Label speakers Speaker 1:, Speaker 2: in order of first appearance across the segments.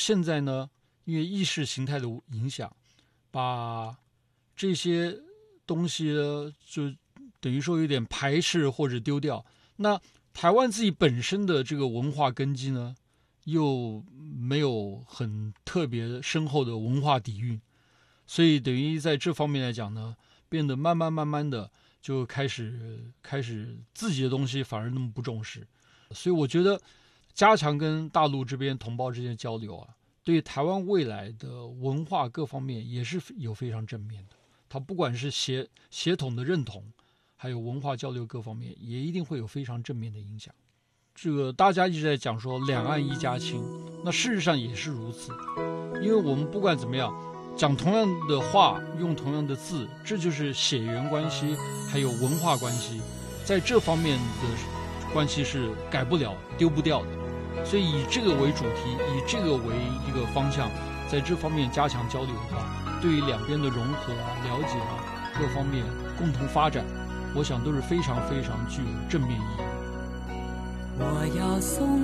Speaker 1: 现在呢，因为意识形态的影响，把这些东西呢就等于说有点排斥或者丢掉。那台湾自己本身的这个文化根基呢，又没有很特别深厚的文化底蕴，所以等于在这方面来讲呢，变得慢慢的就开始自己的东西反而那么不重视。所以我觉得加强跟大陆这边同胞之间的交流啊，对台湾未来的文化各方面也是有非常正面的。它不管是协同的认同，还有文化交流各方面，也一定会有非常正面的影响。这个大家一直在讲说两岸一家亲，那事实上也是如此。因为我们不管怎么样，讲同样的话，用同样的字，这就是血缘关系，还有文化关系，在这方面的关系是改不了、丢不掉的。所以以这个为主题，以这个为一个方向，在这方面加强交流的话，对于两边的融合啊、了解啊各方面共同发展，我想都是非常非常具有正面意义。
Speaker 2: 我要送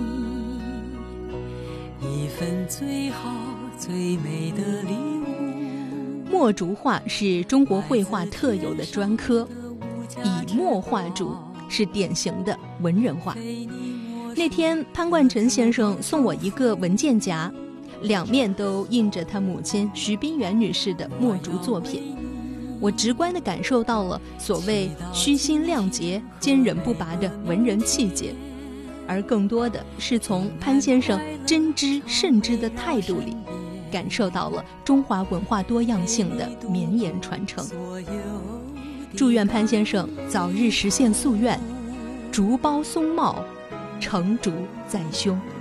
Speaker 2: 你一份最好最美的礼物。
Speaker 3: 墨竹画是中国绘画特有的专科，以墨画竹是典型的文人画。那天潘冠臣先生送我一个文件夹，两面都印着他母亲徐冰原女士的墨竹作品。我直观地感受到了所谓虚心亮节、坚韧不拔的文人气节，而更多的是从潘先生真知慎知的态度里，感受到了中华文化多样性的绵延传承。祝愿潘先生早日实现夙愿，竹苞松茂，成竹在胸。